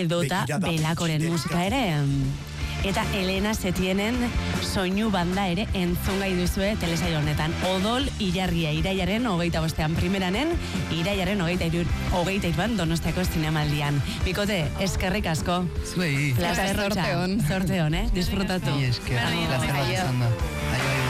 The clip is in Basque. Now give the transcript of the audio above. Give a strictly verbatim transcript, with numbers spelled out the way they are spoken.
edota Belakoren musika ere. Eta Elena Setienen soinu banda ere entzungai duzue telesail honetan. Odol Ilargia irailaren hogeita bostean primeranen, irailaren hogeita iru, hogeita iruan Donostiako zinemaldian. Bikote, eskerrik asko. Zuei. Plazer, sorte hon. Sorte hon, eh? Disfrutatu. Esker, plazer bat izan da.